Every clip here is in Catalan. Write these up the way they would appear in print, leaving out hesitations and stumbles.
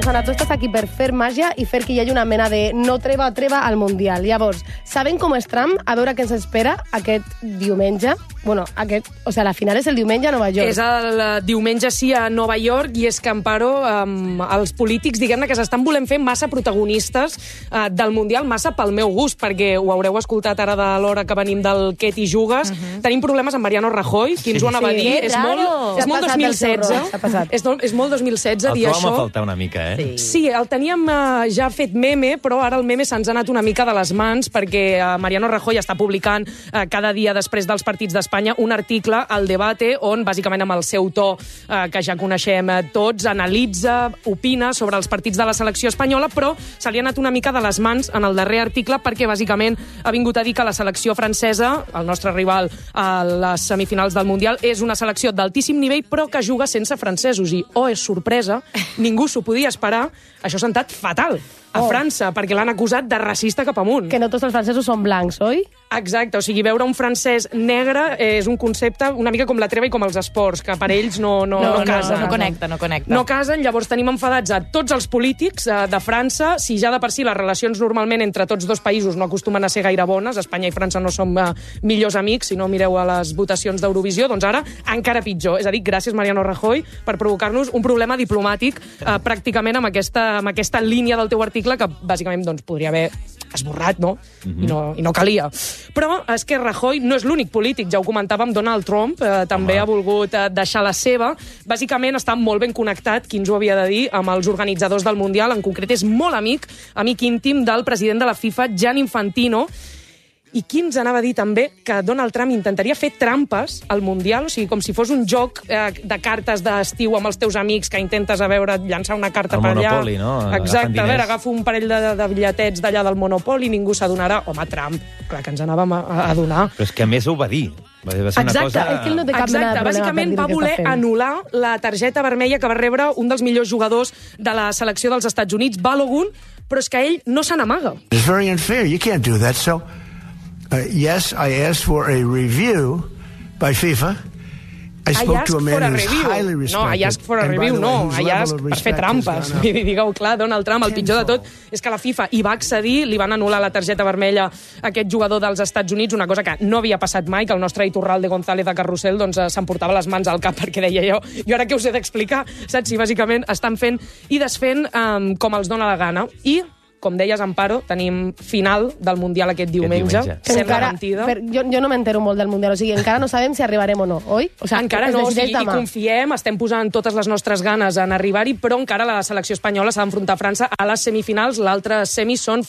Ana, tu estàs aquí per fer màgia i fer que hi hagi una mena de no treva al Mundial. Llavors, sabem com és Trump, a veure què ens espera aquest diumenge. Bueno, la final és el diumenge a Nova York. És el diumenge, sí, a Nova York, i és que, Amparo, els polítics, diguem-ne, que s'estan volent fer massa protagonistes del Mundial, massa pel meu gust, perquè ho haureu escoltat ara de l'hora que venim del Què t'hi jugues. Tenim problemes amb Mariano Rajoy, qui ens ho anava a dir. És molt 2016. És molt 2016 dir això. El trobam a faltar una mica, Sí, el teníem ja fet meme, però ara el meme se'ns ha anat una mica de les mans, perquè Mariano Rajoy està publicant cada dia després dels partits d'Espanya un article al Debate on, bàsicament amb el seu to, que ja coneixem tots, analitza, opina sobre els partits de la selecció espanyola, però se li ha anat una mica de les mans en el darrer article perquè, bàsicament, ha vingut a dir que la selecció francesa, el nostre rival a les semifinals del Mundial, és una selecció d'altíssim nivell, però que juga sense francesos. I, és sorpresa, ningú s'ho podia esperar, això s'ha anat fatal a França, perquè l'han acusat de racista cap amunt. Que no tots els francesos són blancs, oi? Exacte, o sigui, veure un francès negre és un concepte una mica com la treva i com els esports, que per ells no casen. No connecta. No casen, llavors tenim enfadats a tots els polítics de França. Si ja de per si les relacions normalment entre tots dos països no acostumen a ser gaire bones, Espanya i França no som millors amics, si no mireu a les votacions d'Eurovisió, doncs ara encara pitjor. És a dir, gràcies Mariano Rajoy per provocar-nos un problema diplomàtic pràcticament amb aquesta línia del teu article que bàsicament podria haver esborrat, no? I no calia. Però és que Rajoy no és l'únic polític, ja ho comentàvem, Donald Trump també ha volgut deixar la seva. Bàsicament està molt ben connectat, qui ens ho havia de dir, amb els organitzadors del Mundial. En concret és molt amic íntim del president de la FIFA, Gianni Infantino. I qui ens anava a dir també que Donald Trump intentaria fer trampes al Mundial, o sigui, com si fos un joc de cartes d'estiu amb els teus amics que intentes llançar una carta per allà. El Monopoly, no? Exacte, a veure, agafo un parell de bitlletets d'allà del Monopoly, ningú s'adonarà. Home, Trump, clar que ens anàvem a adonar. Però és que a més ho va dir. Va ser una cosa... És que ell no té cap mena de problema. Bàsicament va voler anul·lar la targeta vermella que va rebre un dels millors jugadors de la selecció dels Estats Units, Balogun, però és que ell no se n'amaga. It's very unfair. You can't do that. So, yes, I asked for a review by FIFA. I spoke to a man who's highly respected. No, I ask for a review, no. I ask per fer trampes. Digueu clar, Donald Trump, el pitjor de tot és que la FIFA hi va accedir, li van anul·lar la targeta vermella a aquest jugador dels Estats Units, una cosa que no havia passat mai, que el nostre Iturralde González de Carrusel s'emportava les mans al cap perquè deia jo ara què us he d'explicar? Saps? Si bàsicament estan fent i desfent com els dona la gana. I com deies, Amparo, tenim final del Mundial aquest diumenge. Sembla mentida. Jo no m'entero molt del Mundial, o sigui, encara no sabem si arribarem o no, oi? O sigui, encara no, i confiem, estem posant totes les nostres ganes en arribar-hi, però encara la selecció espanyola s'ha d'enfrontar a França a les semifinals. L'altre semis són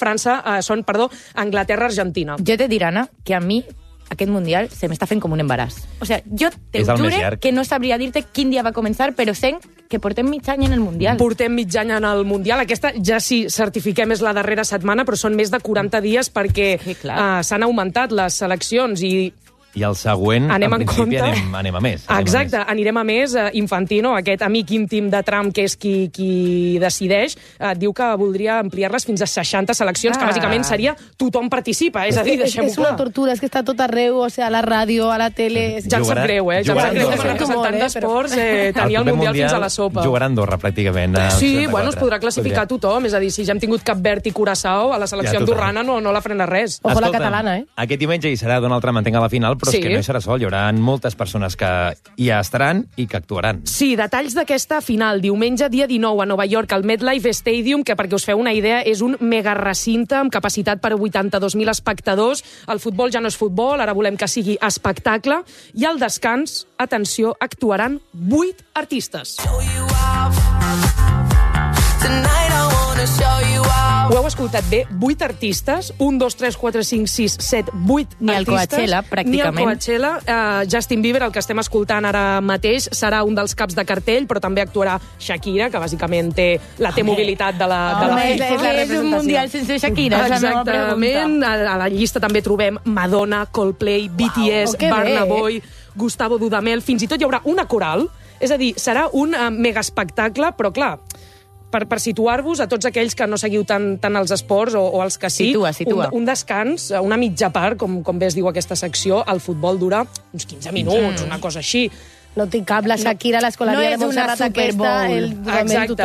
Anglaterra-Argentina. Jo te diré, Anna, que a mi aquest Mundial se m'està fent com un embaràs. O sea, jo te jure que no sabria dir-te quin dia va començar, però sé que portem mig any en el Mundial. Portem mig any en el Mundial. Aquesta ja sí, certifiquem, és la darrera setmana, però són més de 40 dies perquè s'han augmentat les seleccions i el següent, en principi, anem a més. Exacte, anirem a més. Infantino, aquest amic íntim de Trump, que és qui decideix, diu que voldria ampliar-les fins a 60 seleccions, que bàsicament seria tothom participa. És a dir, deixem-ho clar. És una tortura, és que està tot arreu, o sigui, a la ràdio, a la tele... Ja em sap greu, Ja em sap greu, com a representant d'esports, tenir el Mundial fins a la sopa. Jugarà a Andorra, pràcticament. Sí, bueno, es podrà classificar tothom. És a dir, si ja hem tingut Cap Verd i Curaçao, a la selecció andorrana no la frena res. Ojo la catalana, Aquest diumenge hi serà Donald Trump a la final, però és que no hi serà sol, hi haurà moltes persones que hi estaran i que actuaran. Sí, detalls d'aquesta final. Diumenge, dia 19, a Nova York, al MetLife Stadium, que perquè us feu una idea, és un mega recinte amb capacitat per a 82.000 espectadors. El futbol ja no és futbol, ara volem que sigui espectacle. I al descans, atenció, actuaran 8 artistes. Ho heu escoltat bé? 8 artistes. 1, 2, 3, 4, 5, 6, 7, 8 Ni el Coachella, pràcticament. Ni el Coachella. Justin Bieber, el que estem escoltant ara mateix, serà un dels caps de cartell, però també actuarà Shakira, que bàsicament té la mobilitat de la FIFA. És un Mundial sense Shakira. Exactament. A la llista també trobem Madonna, Coldplay, BTS, Burna Boy, Gustavo Dudamel. Fins i tot hi haurà una coral. És a dir, serà un mega espectacle, però clar, per situar-vos a tots aquells que no seguiu tant els esports o els que sí, situa. Un descans, una mitja part, com bé es diu aquesta secció, el futbol dura uns 15 minuts, una cosa així. No tinc cap, la Shakira, l'escolaria de Montserrat aquesta, el tothom.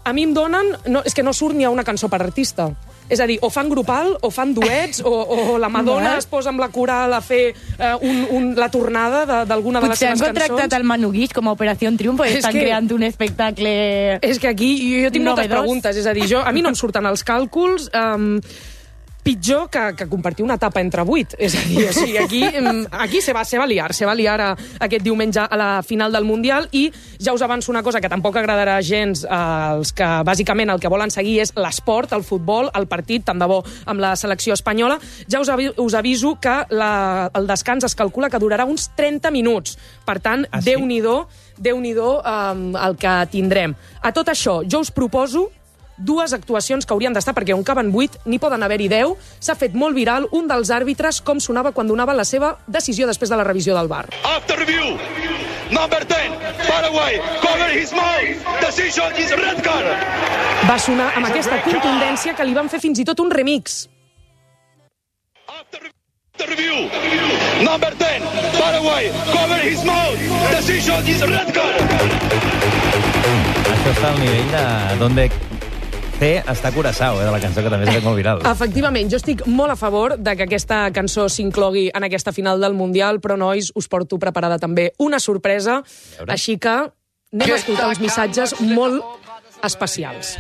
a mi em donen... No, és que no surt ni a una cançó per artista. És a dir, o fan grupal, o fan duets, o la Madonna es posa amb la coral a fer la tornada d'alguna de les seves cançons. Potser han contractat el Manu Guix com a Operació Triunfo i estan creant un espectacle És que aquí jo tinc moltes preguntes. És a dir, a mi no em surten els càlculs... pitjor que compartir una etapa entre 8. És a dir, o sigui, aquí se va liar aquest diumenge a la final del Mundial i ja us avanço una cosa que tampoc agradarà gens als que bàsicament el que volen seguir és l'esport, el futbol, el partit, tant de bo amb la selecció espanyola. Ja us aviso que el descans es calcula que durarà uns 30 minuts. Per tant, Déu-n'hi-do el que tindrem. A tot això, jo us proposo dues actuacions que haurien d'estar, perquè on caben 8 n'hi poden haver-hi 10. S'ha fet molt viral un dels àrbitres com sonava quan donava la seva decisió després de la revisió del VAR. After review, number 10, Paraguay, cover his mouth, decision is red card. Va sonar amb aquesta contundència que li van fer fins i tot un remix. After review, number 10, Paraguay, cover his mouth, decision is red card. Això està al nivell de Donde està Curaçao, de la cançó que també s'ha fet molt viral. Efectivament, jo estic molt a favor de que aquesta cançó s'inclogui en aquesta final del Mundial, però, nois, us porto preparada també una sorpresa, així que anem a escoltar uns missatges molt especials.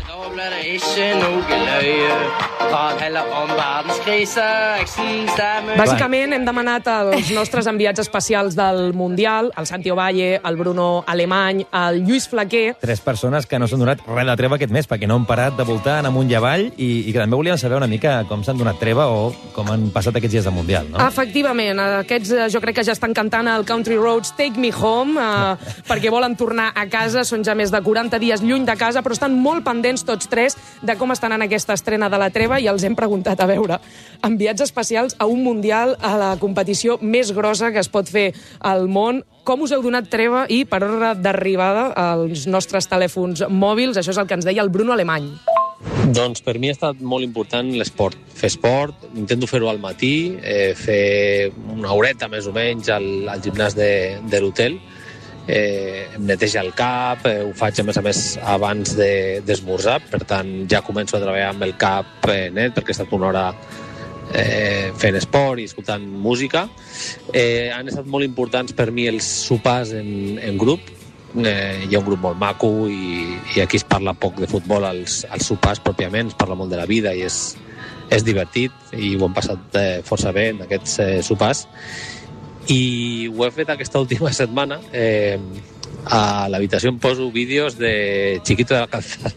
Bàsicament hem demanat als nostres enviats especials del Mundial, el Santi Ovalle, el Bruno Alemany, el Lluís Flaquer... 3 persones que no s'han donat res de treva aquest mes, perquè no han parat de voltar en amunt i avall i que també volien saber una mica com s'han donat treva o com han passat aquests dies de Mundial, no? Efectivament, aquests jo crec que ja estan cantant el Country Roads Take Me Home, perquè volen tornar a casa, són ja més de 40 dies lluny de casa, però estan molt pendents tots 3 de com estan en aquesta estrena de la treva i els hem preguntat, a veure, enviats especials a un Mundial, a la competició més grossa que es pot fer al món, com us heu donat treva i per ordre d'arribada als nostres telèfons mòbils? Això és el que ens deia el Bruno Alemany. Doncs per mi ha estat molt important l'esport. Fer esport, intento fer-ho al matí, fer una horeta més o menys al gimnàs de l'hotel. Em neteja el cap, ho faig a més abans d'esmorzar, per tant ja començo a treballar amb el cap net perquè he estat una hora fent esport i escoltant música. Han estat molt importants per mi els sopars en grup. Hi ha un grup molt maco i aquí es parla poc de futbol als sopars pròpiament, es parla molt de la vida i és divertit i ho hem passat força bé en aquests sopars. I ho he fet aquesta última setmana. A l'habitació em poso vídeos de Chiquito de la Calzada.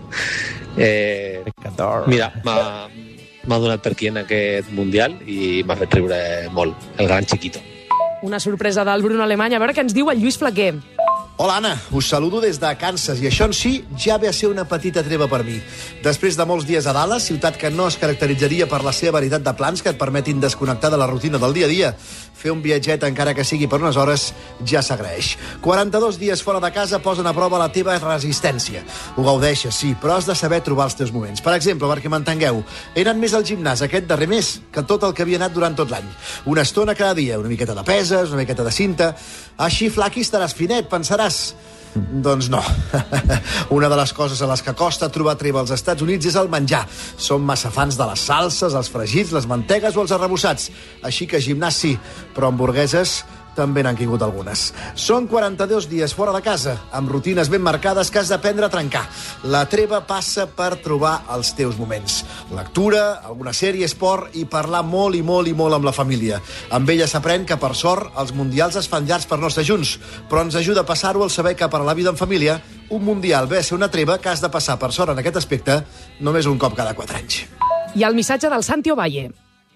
Mira, m'ha donat per aquí en aquest Mundial i m'ha fet riure molt, el gran Chiquito. Una sorpresa del Bruno Alemany. A veure què ens diu el Lluís Flaquer. Hola, Anna. Us saludo des de Kansas i això en si ja ve a ser una petita treva per mi. Després de molts dies a Dallas, ciutat que no es caracteritzaria per la seva varietat de plans que et permetin desconnectar de la rutina del dia a dia, fer un viatget, encara que sigui per unes hores, ja s'agraeix. 42 dies fora de casa posen a prova la teva resistència. Ho gaudeixes, sí, però has de saber trobar els teus moments. Per exemple, perquè m'entengueu, he anat més al gimnàs aquest darrer mes que tot el que havia anat durant tot l'any. Una estona cada dia, una miqueta de peses, una miqueta de cinta... Així, flaqui, estaràs finet, pensaràs. Doncs no. Una de les coses a les que costa trobar treva als Estats Units és el menjar. Som massa fans de les salses, els fregits, les mantegues o els arrebossats. Així que gimnàs sí, però hamburgueses també n'han caigut algunes. Són 42 dies fora de casa, amb rutines ben marcades que has d'aprendre a trencar. La treva passa per trobar els teus moments. Lectura, alguna sèrie, esport i parlar molt i molt i molt amb la família. Amb ella s'aprèn que, per sort, els mundials es fan llargs per no estar junts, però ens ajuda a passar-ho al saber que per a la vida en família un mundial ve a ser una treva que has de passar, per sort, en aquest aspecte, només un cop cada 4 anys. I el missatge del Santi Ovalle.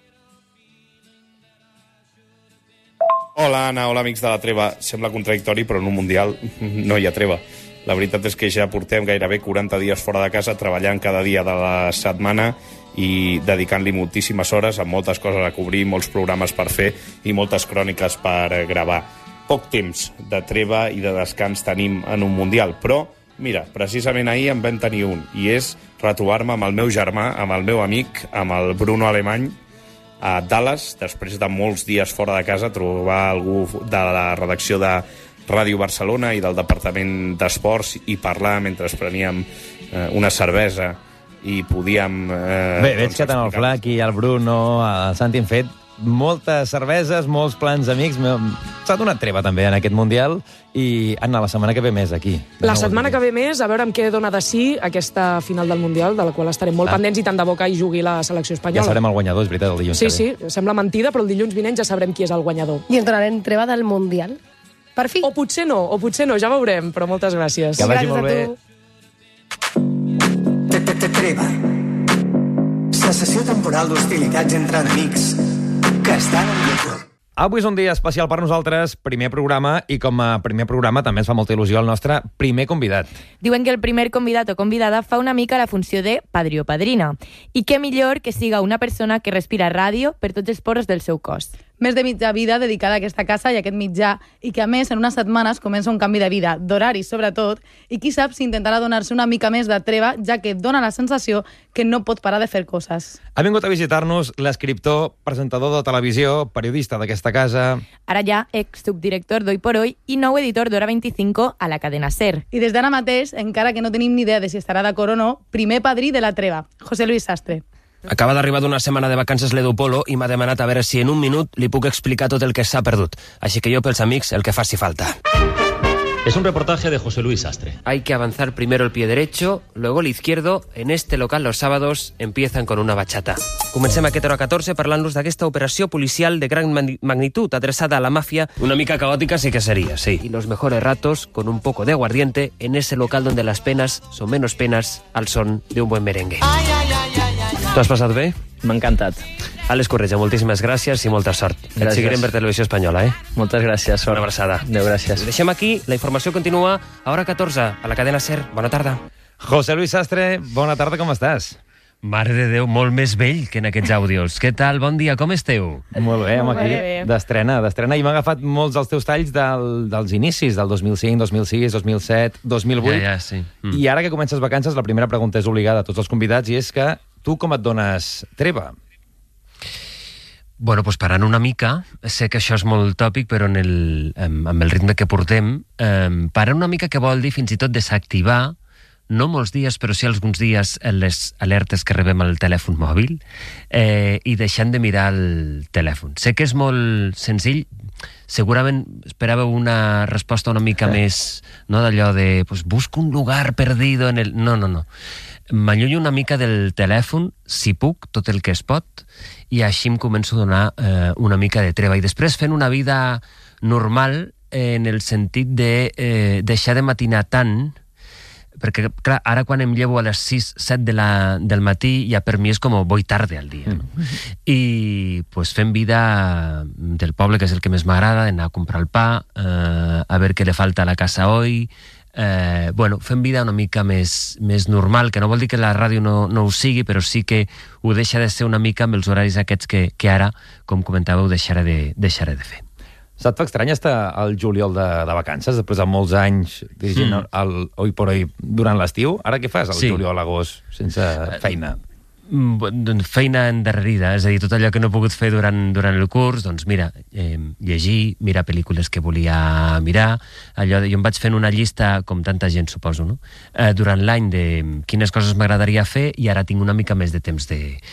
Hola, Anna, hola, amics de la treva. Sembla contradictori, però en un Mundial no hi ha treva. La veritat és que ja portem gairebé 40 dies fora de casa, treballant cada dia de la setmana i dedicant-li moltíssimes hores, amb moltes coses a cobrir, molts programes per fer i moltes cròniques per gravar. Poc temps de treva i de descans tenim en un Mundial, però, mira, precisament ahir en vam tenir un, i és retrobar-me amb el meu germà, amb el meu amic, amb el Bruno Alemany, a Dallas, després de molts dies fora de casa, trobar algú de la redacció de Ràdio Barcelona i del Departament d'Esports i parlar mentre preníem una cervesa i podíem... Bé, veig que tant el Flac i el Bruno, el Santi han fet moltes cerveses, molts plans amics. S'ha donat treva també en aquest Mundial i, Anna, la setmana que ve més aquí. La setmana que ve més, a veure amb què dona de sí aquesta final del Mundial, de la qual estarem molt pendents i tant de bo que hi jugui la selecció espanyola. Ja sabrem el guanyador, és veritat, el dilluns que ve. Sí, sembla mentida, però el dilluns vinent ja sabrem qui és el guanyador. I ens donarem treva del Mundial. Per fi. O potser no, ja veurem, però moltes gràcies. Que vagi molt bé. Treva. Cessació temporal d'hostilitats entre enemics que estan en lloc. Avui és un dia especial per nosaltres, primer programa, i com a primer programa també ens fa molta il·lusió el nostre primer convidat. Diuen que el primer convidat o convidada fa una mica la funció de padrí o padrina. I què millor que siga una persona que respira ràdio per tots els poros del seu cos. Més de mitja vida dedicada a aquesta casa i a aquest mitjà, i que a més en unes setmanes comença un canvi de vida, d'horaris sobretot, i qui sap si intentarà donar-se una mica més de treva, ja que dona la sensació que no pot parar de fer coses. Ha vingut a visitar-nos l'escriptor, presentador de televisió, periodista d'aquesta casa... Ara ja ex-subdirector d'Hoy por Hoy i nou editor d'Hora 25 a la cadena SER. I des d'ara mateix, encara que no tenim ni idea de si estarà d'acord o no, primer padrí de la treva, José Luis Sastre. Acaba d'arribar d'una setmana de vacances l'Edu Polo i m'ha demanat a veure si en un minut li puc explicar tot el que s'ha perdut. Així que jo, pels amics, el que faci falta. Es un reportaje de José Luis Sastre. Hay que avanzar primero el pie derecho, luego el izquierdo. En este local los sábados empiezan con una bachata. Comencem aquest hora 14 parlant-los d'aquesta operació policial de gran magnitud adreçada a la màfia. Una mica caótica sí que sería, sí. Y los mejores ratos con un poco de aguardiente en ese local donde las penas son menos penas al son de un buen merengue. T'ho has passat bé? M'ha encantat. Àlex Corretja, moltíssimes gràcies i molta sort. Gràcies. Et seguirem per Televisió Espanyola, Moltes gràcies. Una abraçada. Adéu, gràcies. Deixem aquí, la informació continua a hora 14, a la cadena SER. Bona tarda. José Luis Sastre, bona tarda, com estàs? Mare de Déu, molt més vell que en aquests àudios. Què tal? Bon dia, com esteu? Molt bé, aquí d'estrena. I m'ha agafat molts dels teus talls dels inicis, del 2005, 2006, 2007, 2008. Ja, sí. I ara que comences vacances, la primera pregunta és obligada a tots els convidats, i és que tu com et dones treva? Bueno, doncs parant una mica, sé que això és molt tòpic, però amb el ritme que portem, parant una mica que vol dir fins i tot desactivar, no molts dies, però sí alguns dies, les alertes que rebem al telèfon mòbil i deixant de mirar el telèfon. Sé que és molt senzill, segurament esperàveu una resposta una mica més, no, d'allò de pues, busco un lugar perdido en el... No. M'allunyo una mica del telèfon, si puc, tot el que es pot, i així em començo a donar una mica de treva. I després fent una vida normal en el sentit de deixar de matinar tant, perquè, clar, ara quan em llevo a les 6-7 del matí, ja per mi és com voy tarde al dia. No? I pues, fent vida del poble, que és el que més m'agrada, anar a comprar el pa, a veure què li falta a la casa hoy... fent vida una mica més normal, que no vol dir que la ràdio no ho sigui, però sí que ho deixa de ser una mica amb els horaris aquests que ara, com comentàveu, deixaré de fer. Se't fa estrany estar al juliol de vacances, després de molts anys dirigint el Hoy por Hoy durant l'estiu? Ara què fas al juliol, agost, sense feina? Feina endarrerida, és a dir, tot allò que no he pogut fer durant el curs, doncs mira, llegir, mirar pel·lícules que volia mirar, jo em vaig fent una llista, com tanta gent suposo, no? Durant l'any de quines coses m'agradaria fer, i ara tinc una mica més de temps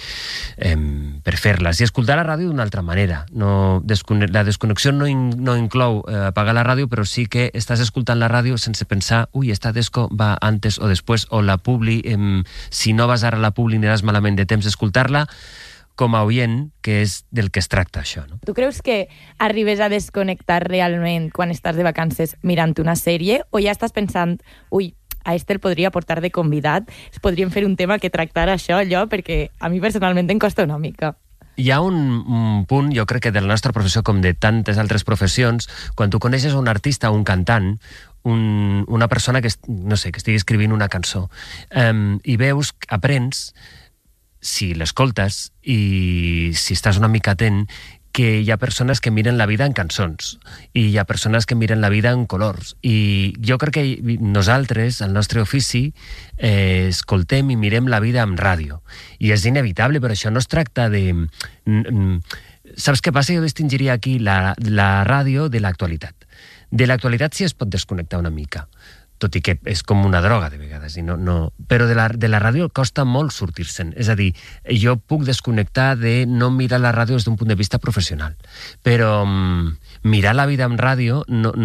per fer-les. I escoltar la ràdio d'una altra manera. La desconnexió no inclou apagar la ràdio, però sí que estàs escoltant la ràdio sense pensar, esta disco va antes o després, o la publi, si no vas ara a la publi aniràs malament de temps d'escoltar-la, com a oient, que és del que es tracta això. No? Tu creus que arribes a desconnectar realment quan estàs de vacances mirant una sèrie, o ja estàs pensant, a el podria portar de convidat, podríem fer un tema que tractar això, allò, perquè a mi personalment em costa una mica. Hi ha un punt, jo crec que de la nostra professió, com de tantes altres professions, quan tu coneixes un artista o un cantant, una persona que, no sé, que estigui escrivint una cançó, i veus, aprens, si l'escoltes i si estàs una mica atent, que hi ha persones que miren la vida en cançons i hi ha persones que miren la vida en colors, i jo crec que nosaltres, el nostre ofici, escoltem i mirem la vida amb ràdio, i és inevitable, però això no es tracta de... Saps què passa? Jo distingiria aquí la ràdio de l'actualitat. De l'actualitat sí es pot desconnectar una mica. tot i que és com una droga de vegades, i però de la ràdio costa molt sortir-se'n. És a dir, jo puc desconnectar de no mirar la ràdio des d'un punt de vista professional, però mirar la vida en ràdio no